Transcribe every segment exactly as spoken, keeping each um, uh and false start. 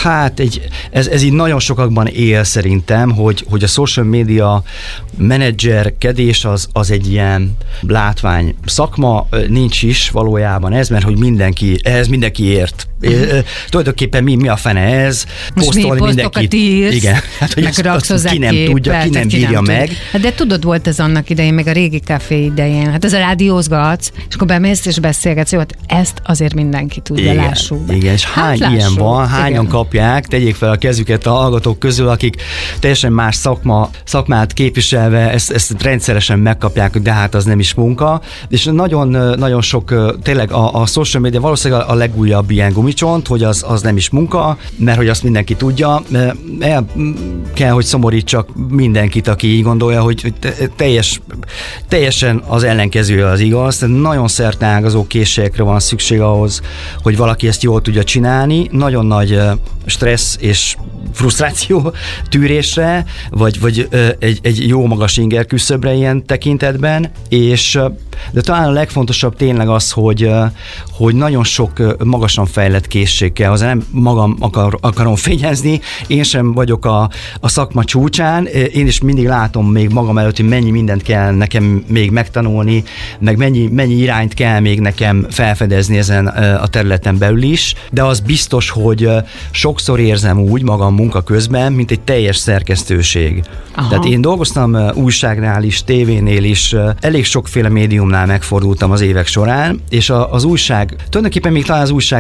Hát egy, ez, ez így nagyon sokakban él szerintem, hogy, hogy a social media menedzserkedés az, az egy ilyen látvány szakma, nincs is valójában ez, mert hogy mindenki, ehhez mindenki ért. Uh-huh. Tulajdonképpen mi, mi a fene ez? Posztolni mindenkit. Írsz, igen, hát hogy ezt, azt ki nem kép, tudja, ki nem bírja meg. Hát de tudod, volt ez annak idején, meg a régi kávé idején. Hát ez a rádiózgatsz, és akkor bemész és beszélgetsz, jó, hát ezt azért mindenki tudja, igen, lássuk be. Igen, és hány hát ilyen van, hányan igen. kapják, tegyék fel a kezüket a hallgatók közül, akik teljesen más szakma, szakmát képviselve ezt, ezt rendszeresen megkapják, de hát az nem is munka. És nagyon, nagyon sok, tényleg a, a social media valószínűleg a legújabb ilyen gumicsont, hogy az, az nem is munka, mert hogy azt mindenki tudja. El kell, hogy szomorítsak mindenkit, aki így gondolja, hogy teljes, teljesen az ellenkezője az igaz. Nagyon szerteágazó készségekre van szükség ahhoz, hogy valaki ezt jól tudja csinálni. Nagyon nagy stressz és frusztráció tűrésre, vagy, vagy egy, egy jó magas inger küszöbre ilyen tekintetben, és de talán a legfontosabb tényleg az, hogy, hogy nagyon sok magasan fejlett készség kell, hozzá nem magam akar, akarom fényezni, én sem vagyok a, a szakma csúcsán, én is mindig látom még magam előtt, hogy mennyi mindent kell nekem még megtanulni, meg mennyi, mennyi irányt kell még nekem felfedezni ezen a területen belül is, de az biztos, hogy sokszor érzem úgy magam munka közben, mint egy teljes szerkesztőség. Aha. Tehát én dolgoztam újságnál is, tévénél is, elég sokféle médiumnál megfordultam az évek során, és a, az újság, tulajdonképpen még talán az újság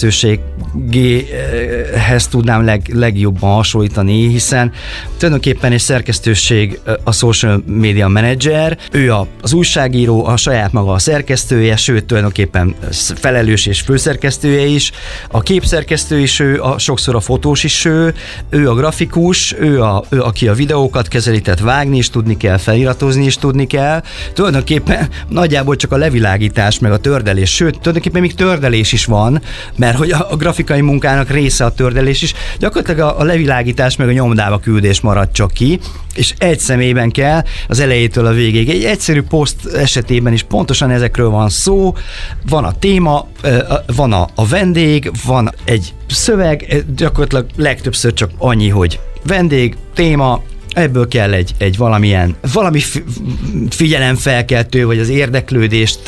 szerkesztőséghez tudnám leg, legjobban hasonlítani, hiszen tulajdonképpen egy szerkesztőség a social media manager, ő a, az újságíró, a saját maga a szerkesztője, sőt tulajdonképpen felelős és főszerkesztője is, a képszerkesztő is ő, a, sokszor a fotós is ő, ő a grafikus, ő, a, ő aki a videókat kezeli, tehát vágni is tudni kell, feliratozni is tudni kell. Tulajdonképpen nagyjából csak a levilágítás, meg a tördelés, sőt, tulajdonképpen még tördelés is van, mert hogy a, a grafikai munkának része a tördelés is, gyakorlatilag a, a levilágítás meg a nyomdába küldés marad csak ki, és egy személyben kell az elejétől a végéig. Egy egyszerű poszt esetében is pontosan ezekről van szó, van a téma, van a, a vendég, van egy szöveg, gyakorlatilag legtöbbször csak annyi, hogy vendég, téma, ebből kell egy, egy valamilyen, valami figyelemfelkeltő, vagy az érdeklődést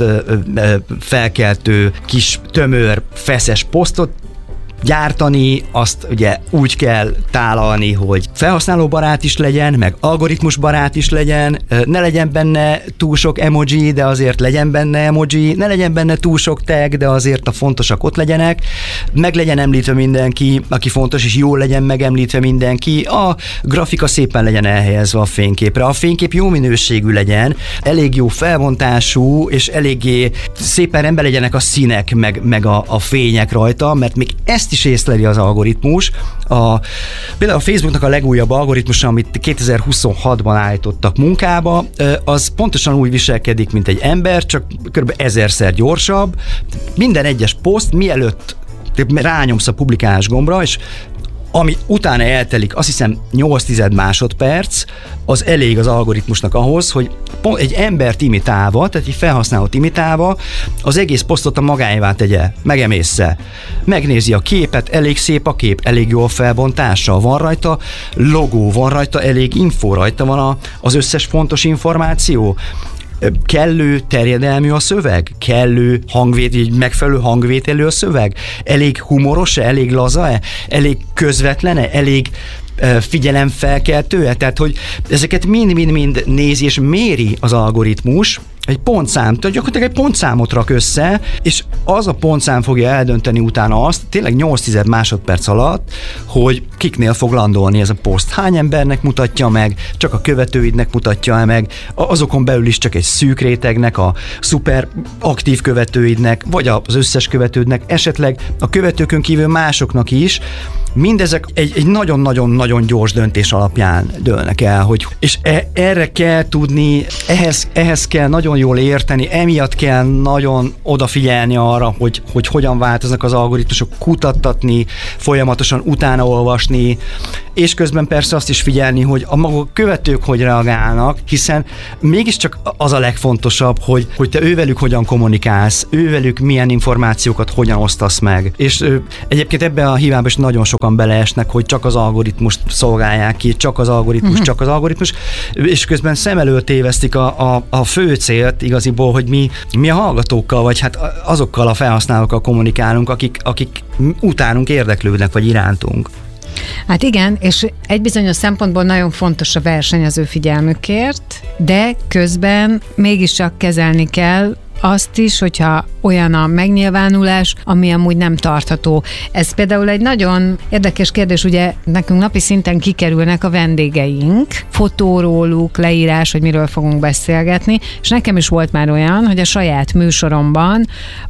felkeltő kis tömör, feszes posztot gyártani, azt ugye úgy kell tálalni, hogy felhasználóbarát is legyen, meg algoritmusbarát is legyen, ne legyen benne túl sok emoji, de azért legyen benne emoji, ne legyen benne túl sok tag, de azért a fontosak ott legyenek, meg legyen említve mindenki, aki fontos, és jól legyen megemlítve mindenki, a grafika szépen legyen elhelyezve a fényképre, a fénykép jó minőségű legyen, elég jó felbontású, és eléggé szépen rendben legyenek a színek, meg, meg a, a fények rajta, mert még ezt is észleli az algoritmus. A, például a Facebooknak a legújabb algoritmusa, amit kétezer-huszonhatban állítottak munkába, az pontosan úgy viselkedik, mint egy ember, csak kb. ezerszer gyorsabb. Minden egyes poszt mielőtt rányomsz a publikálás gombra, és ami utána eltelik, azt hiszem nyolc tized másodperc, az elég az algoritmusnak ahhoz, hogy egy embert imitálva, tehát egy felhasználót imitálva, az egész posztot a magáévá tegye, megemészze. Megnézi a képet, elég szép a kép, elég jó a felbontása, van rajta logó, van rajta elég info, rajta van a, az összes fontos információ. Kellő terjedelmű a szöveg? Kellő hangvét, megfelelő hangvételű a szöveg? Elég humoros-e? Elég laza-e? Elég közvetlene? Elég figyelemfelkeltő-e? Tehát, hogy ezeket mind-mind-mind nézi és méri az algoritmus, egy pontszám, tehát gyakorlatilag egy pontszámot rak össze, és az a pontszám fogja eldönteni utána azt, tényleg nyolc tized másodperc alatt, hogy kiknél fog landolni ez a poszt. Hány embernek mutatja meg, csak a követőidnek mutatja meg, azokon belül is csak egy szűk rétegnek, a szuper aktív követőidnek, vagy az összes követődnek, esetleg a követőkön kívül másoknak is. Mindezek egy, egy nagyon-nagyon-nagyon gyors döntés alapján dőlnek el, hogy, és e, erre kell tudni, ehhez, ehhez kell nagyon jól érteni, emiatt kell nagyon odafigyelni arra, hogy, hogy hogyan változnak az algoritmusok, kutattatni, folyamatosan utána olvasni, és közben persze azt is figyelni, hogy a maguk követők hogy reagálnak, hiszen mégiscsak az a legfontosabb, hogy, hogy te ővelük hogyan kommunikálsz, ővelük milyen információkat hogyan osztasz meg. És ö, egyébként ebben a hívában is nagyon sok sokan beleesnek, hogy csak az algoritmust szolgálják ki, csak az algoritmus, uh-huh. csak az algoritmus, és közben szem előtt tévesztik a, a, a fő célt igaziból, hogy mi, mi a hallgatókkal, vagy hát azokkal a felhasználókkal kommunikálunk, akik, akik utánunk érdeklődnek, vagy irántunk. Hát igen, és egy bizonyos szempontból nagyon fontos a verseny az ő figyelmükért, de közben mégiscsak kezelni kell azt is, hogyha olyan a megnyilvánulás, ami amúgy nem tartható. Ez például egy nagyon érdekes kérdés, ugye nekünk napi szinten kikerülnek a vendégeink, fotó róluk, leírás, hogy miről fogunk beszélgetni, és nekem is volt már olyan, hogy a saját műsoromban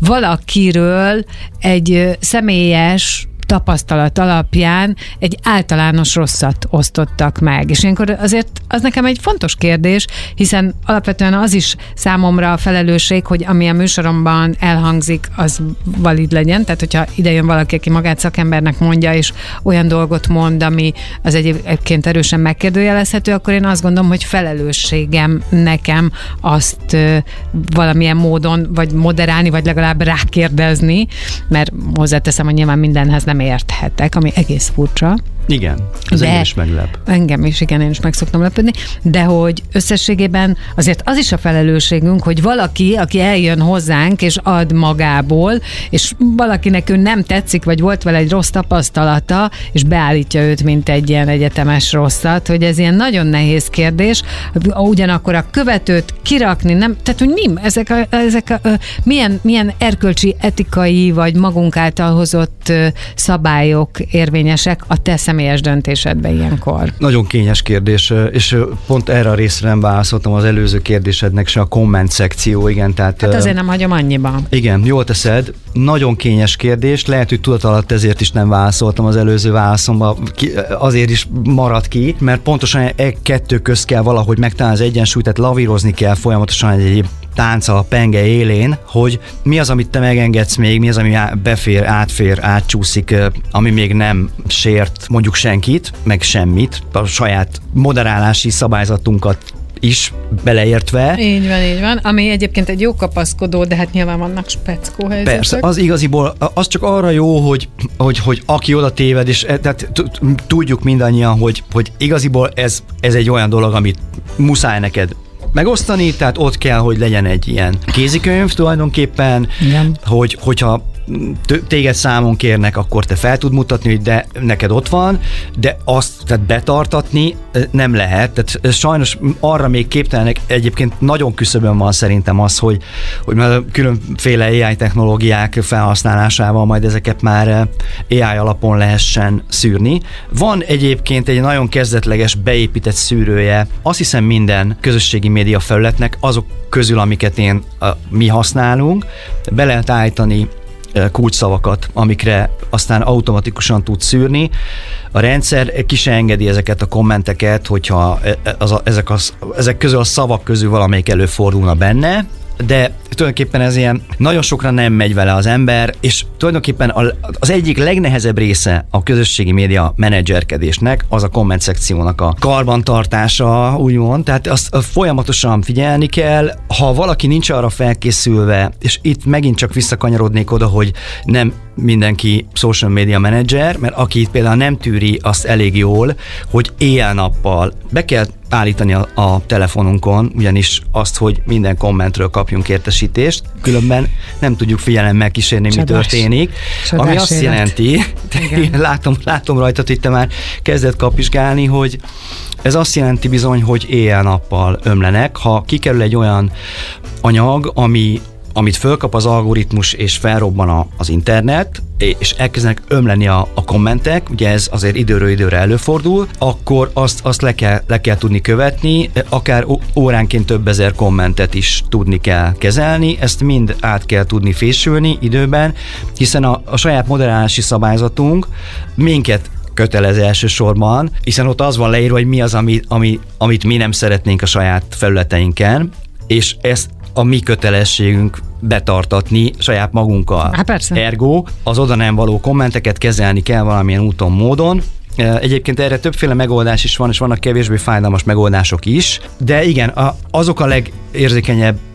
valakiről egy személyes tapasztalat alapján egy általános rosszat osztottak meg. És ilyenkor azért az nekem egy fontos kérdés, hiszen alapvetően az is számomra a felelősség, hogy ami a műsoromban elhangzik, az valid legyen. Tehát, hogyha ide jön valaki, aki magát szakembernek mondja, és olyan dolgot mond, ami az egyébként erősen megkérdőjelezhető, akkor én azt gondolom, hogy felelősségem nekem azt valamilyen módon, vagy moderálni, vagy legalább rákérdezni, mert hozzáteszem, hogy nyilván mindenhez nem érthetek, ami egész furcsa. Igen, ez engem is meglep. Engem is, igen, én is meg szoktam lepődni, de hogy összességében azért az is a felelősségünk, hogy valaki, aki eljön hozzánk, és ad magából, és valakinek ő nem tetszik, vagy volt vele egy rossz tapasztalata, és beállítja őt, mint egy ilyen egyetemes rosszat, hogy ez ilyen nagyon nehéz kérdés, ugyanakkor a követőt kirakni, nem, tehát hogy mi, ezek a, ezek a, milyen, milyen erkölcsi, etikai, vagy magunk által hozott szabályok érvényesek a te személyes döntésedbe ilyenkor? Nagyon kényes kérdés, és pont erre a részre nem válaszoltam az előző kérdésednek se, a komment szekció, igen. Tehát, hát azért nem hagyom annyiba. Igen, jól teszed. Nagyon kényes kérdés, lehet, hogy tudat alatt ezért is nem válaszoltam az előző válaszomba, azért is maradt ki, mert pontosan e kettő közt kell valahogy megtalálni az egyensúlyt, tehát lavírozni kell folyamatosan egy tánca a penge élén, hogy mi az, amit te megengedsz még, mi az, ami befér, átfér, átcsúszik, ami még nem sért mondjuk senkit, meg semmit, a saját moderálási szabályzatunkat is beleértve. Így van, így van. Ami egyébként egy jó kapaszkodó, de hát nyilván vannak speckó helyzetek. Persze, az igaziból, az csak arra jó, hogy, hogy, hogy aki oda téved, és tehát tudjuk mindannyian, hogy, hogy igaziból ez, ez egy olyan dolog, amit muszáj neked megosztani, tehát ott kell, hogy legyen egy ilyen kézikönyv tulajdonképpen, igen. hogy hogyha téged számon kérnek, akkor te fel tud mutatni, hogy de neked ott van, de azt tehát betartatni nem lehet. Tehát sajnos arra még képtelenek, egyébként nagyon küszöbön van szerintem az, hogy, hogy különféle á i technológiák felhasználásával majd ezeket már á i alapon lehessen szűrni. Van egyébként egy nagyon kezdetleges beépített szűrője, azt hiszem minden közösségi média felületnek, azok közül, amiket én mi használunk, be lehet állítani kulcsszavakat, amikre aztán automatikusan tud szűrni. A rendszer ki se engedi ezeket a kommenteket, hogyha az a, ezek, az, ezek közül a szavak közül valamelyik előfordulna benne, de tulajdonképpen ez ilyen nagyon sokra nem megy vele az ember, és tulajdonképpen az egyik legnehezebb része a közösségi média menedzserkedésnek az a komment szekciónak a karbantartása, úgymond, tehát azt folyamatosan figyelni kell, ha valaki nincs arra felkészülve, és itt megint csak visszakanyarodnék oda, hogy nem mindenki social media menedzser, mert aki például nem tűri azt elég jól, hogy éjjel-nappal be kell állítani a, a telefonunkon, ugyanis azt, hogy minden kommentről kapjunk értesítést, különben nem tudjuk figyelemmel kísérni, Csodás. mi történik. Csodás ami azt élet. jelenti, látom, látom rajtad, hogy te már kezdett kapizsgálni, hogy ez azt jelenti bizony, hogy éjjel-nappal ömlenek. Ha kikerül egy olyan anyag, ami amit fölkap az algoritmus, és felrobban a, az internet, és elkezdenek ömleni a, a kommentek, ugye ez azért időről időre előfordul, akkor azt, azt le, kell, le kell tudni követni, akár óránként több ezer kommentet is tudni kell kezelni, ezt mind át kell tudni fésülni időben, hiszen a, a saját moderálási szabályzatunk minket kötelez elsősorban, hiszen ott az van leírva, hogy mi az, ami, ami, amit mi nem szeretnénk a saját felületeinken, és ezt a mi kötelességünk betartatni saját magunkkal. Há, persze. Ergo az oda nem való kommenteket kezelni kell valamilyen úton, módon. Egyébként erre többféle megoldás is van, és vannak kevésbé fájdalmas megoldások is, de igen, a, azok a legérzékenyebb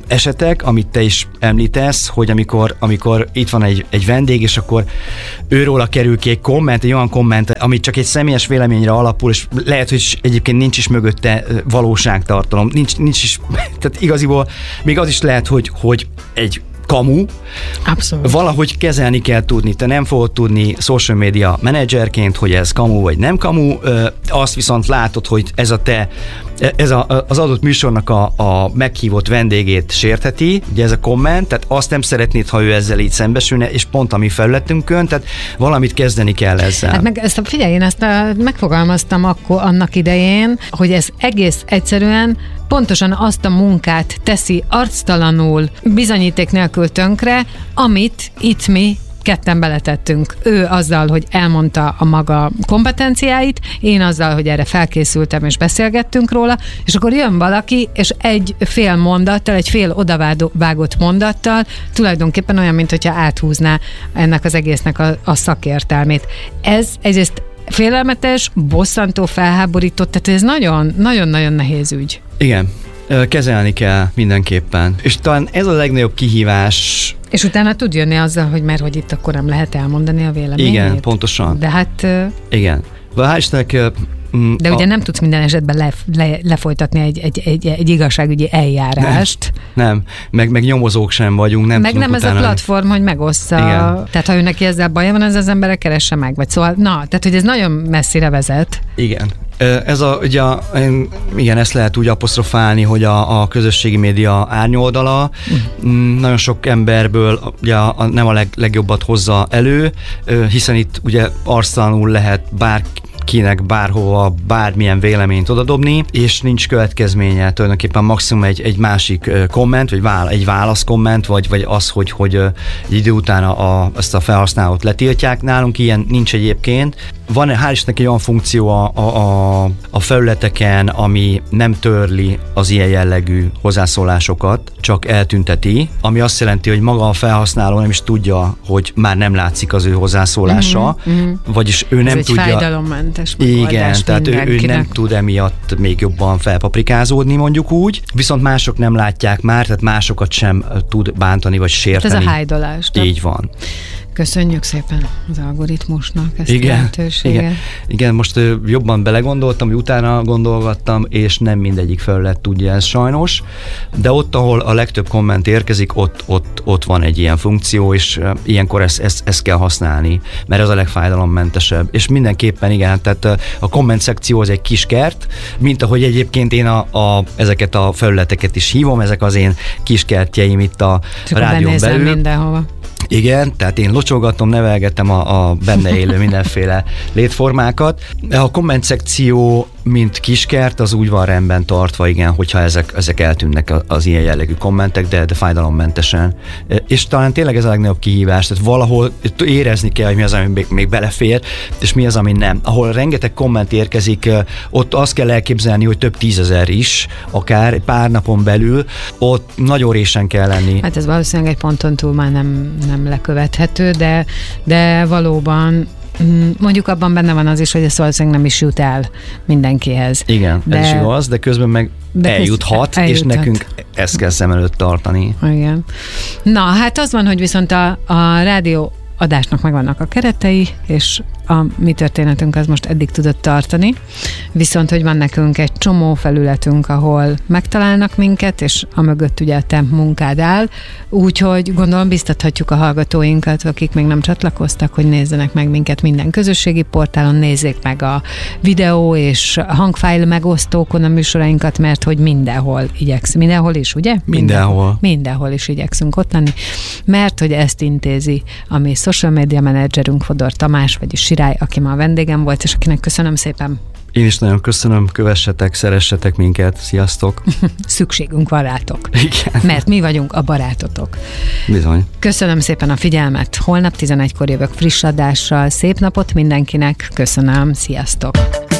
esetek, amit te is említesz, hogy amikor, amikor itt van egy, egy vendég, és akkor őróla kerül ki egy komment, egy olyan komment, amit csak egy személyes véleményre alapul, és lehet, hogy egyébként nincs is mögötte valóságtartalom, nincs, nincs is, tehát igaziból még az is lehet, hogy, hogy egy kamu. Abszolút. Valahogy kezelni kell tudni. Te nem fogod tudni social media menedzserként, hogy ez kamu vagy nem kamu. Azt viszont látod, hogy ez a te, ez a, az adott műsornak a, a meghívott vendégét sértheti, ugye ez a komment, tehát azt nem szeretnéd, ha ő ezzel így szembesülne, és pont a mi felületünkön, tehát valamit kezdeni kell ezzel. Hát meg ezt a, figyelj, én ezt a, megfogalmaztam akkor annak idején, hogy ez egész egyszerűen pontosan azt a munkát teszi arctalanul, bizonyíték nélkül tönkre, amit itt mi ketten beletettünk. Ő azzal, hogy elmondta a maga kompetenciáit, én azzal, hogy erre felkészültem és beszélgettünk róla, és akkor jön valaki, és egy fél mondattal, egy fél odavágott mondattal tulajdonképpen olyan, mint hogyha áthúzná ennek az egésznek a, a szakértelmét. Ez egyrészt félelmetes, bosszantó, felháborító, tehát ez nagyon, nagyon-nagyon nehéz ügy. Igen, kezelni kell mindenképpen. És talán ez a legnagyobb kihívás. És utána tud jönni azzal, hogy mert hogy itt akkor nem lehet elmondani a véleményét. Igen, pontosan. De hát... Igen. Hál' Istennek, de ugye a... nem tudsz minden esetben le, le, lefolytatni egy, egy, egy, egy igazságügyi eljárást. Nem, nem. Meg, meg nyomozók sem vagyunk. Nem meg nem utána... ez a platform, hogy megossza. Igen. Tehát ha ő neki ezzel baja van, ez az emberek keresse meg. Vagy szóval, na, tehát hogy ez nagyon messzire vezet. Igen. Ez a, ugye, igen, ezt lehet úgy apostrofálni, hogy a, a közösségi média árnyoldala mm. nagyon sok emberből ugye, a, nem a leg, legjobbat hozza elő, hiszen itt ugye arctalanul lehet bár kinek bárhova bármilyen véleményt odadobni, és nincs következménye, tulajdonképpen maximum egy, egy másik komment, vagy vál, egy válaszkomment, vagy, vagy az, hogy, hogy egy idő után a, a, ezt a felhasználót letiltják. Nálunk ilyen nincs egyébként. Van hál' Istennek egy olyan funkció a, a, a felületeken, ami nem törli az ilyen jellegű hozzászólásokat, csak eltünteti, ami azt jelenti, hogy maga a felhasználó nem is tudja, hogy már nem látszik az ő hozzászólása, mm-hmm. vagyis ő ez nem egy tudja... fájdalommentes Igen, tehát ő, ő nem tud emiatt még jobban felpaprikázódni, mondjuk úgy, viszont mások nem látják már, tehát másokat sem tud bántani vagy sérteni. Hát ez a hájdolás. Így van. Köszönjük szépen az algoritmusnak ezt igen, a lehetőséget. Igen, igen, most ö, jobban belegondoltam, hogy utána gondolgattam, és nem mindegyik felület tudja ezt sajnos, de ott, ahol a legtöbb komment érkezik, ott, ott, ott van egy ilyen funkció, és ö, ilyenkor ezt, ezt, ezt kell használni, mert ez a legfájdalommentesebb. És mindenképpen igen, tehát ö, a komment szekció az egy kis kert, mint ahogy egyébként én a, a, ezeket a felületeket is hívom, ezek az én kis kertjeim itt a csak rádión belül. Mindenhova. Igen, tehát én locsolgatom, nevelgetem a, a benne élő mindenféle létformákat. A komment szekció, mint kiskert, az úgy van rendben tartva, igen, hogyha ezek, ezek eltűnnek az ilyen jellegű kommentek, de, de fájdalommentesen. És talán tényleg ez a legnagyobb kihívás, tehát valahol érezni kell, hogy mi az, ami még, még belefér, és mi az, ami nem. Ahol rengeteg komment érkezik, ott azt kell elképzelni, hogy több tízezer is, akár pár napon belül, ott nagyon résen kell lenni. Hát ez valószínűleg egy ponton túl már nem, nem lekövethető, de, de valóban mondjuk abban benne van az is, hogy ez valószínűleg nem is jut el mindenkihez. Igen, de, ez is igaz, de közben meg de eljuthat, eljuthat, és nekünk ezt kell szem előtt tartani. Igen. Na, hát az van, hogy viszont a, a rádió adásnak megvannak a keretei, és a mi történetünk az most eddig tudott tartani, viszont, hogy van nekünk egy csomó felületünk, ahol megtalálnak minket, és a mögött ugye a te munkád áll, úgyhogy gondolom biztathatjuk a hallgatóinkat, akik még nem csatlakoztak, hogy nézzenek meg minket minden közösségi portálon, nézzék meg a videó és hangfájl megosztókon a műsorainkat, mert hogy mindenhol igyekszünk, mindenhol is, ugye? Mindenhol. Mindenhol, mindenhol is igyekszünk ott lenni, mert hogy ezt intézi a mi social media menedzserünk Fodor Tamás, vagyis Sirály, aki ma a vendégem volt, és akinek köszönöm szépen. Én is nagyon köszönöm, kövessetek, szeressetek minket, sziasztok! Szükségünk van rátok. Igen. Mert mi vagyunk a barátotok. Bizony. Köszönöm szépen a figyelmet, holnap tizenegykor jövök friss adással, szép napot mindenkinek, köszönöm, sziasztok!